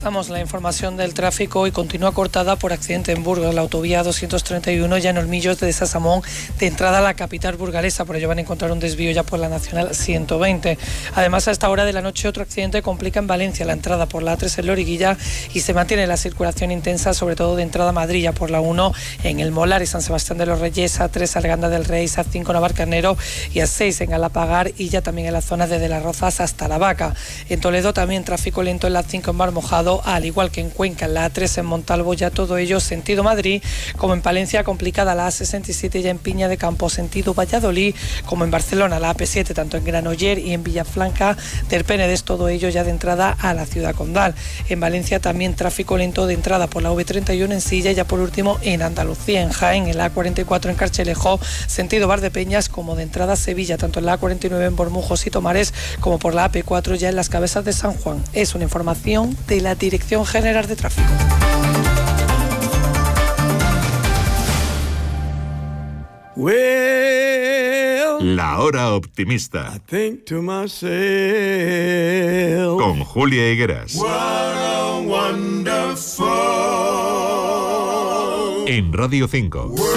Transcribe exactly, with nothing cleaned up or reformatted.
Vamos, la información del tráfico y continúa cortada por accidente en Burgos, la autovía doscientos treinta y uno ya en Olmillos de Sasamón, de entrada a la capital burgalesa. Por ello van a encontrar un desvío ya por la Nacional ciento veinte. Además, a esta hora de la noche otro accidente complica en Valencia la entrada por la A tres en Loriguilla y se mantiene la circulación intensa, sobre todo de entrada a Madrid, ya por la uno en El Molar y San Sebastián de los Reyes, A tres Arganda del Rey, A cinco Navarcarnero y A seis en Galapagar y ya también en la zona desde Las Rozas hasta La Vaca. En Toledo también tráfico lento en la A cinco en Mar Mojado, al igual que en Cuenca, en la A tres en Montalvo, ya todo ello sentido Madrid, como en Palencia complicada la A sesenta y siete ya en Piña de Campo sentido Valladolid, como en Barcelona la A P siete tanto en Granoller y en Villafranca del Penedés, todo ello ya de entrada a la ciudad condal. En Valencia también tráfico lento de entrada por la V treinta y uno en Silla y ya por último en Andalucía, en Jaén, en la A cuarenta y cuatro en Carchelejo, sentido Valdepeñas, como de entrada a Sevilla, tanto en la A cuarenta y nueve en Bormujos y Tomares, como por la A P cuatro ya en las Cabezas de San Juan. Es una información de la Dirección General de Tráfico. La hora optimista. Con Julia Higueras. En Radio cinco.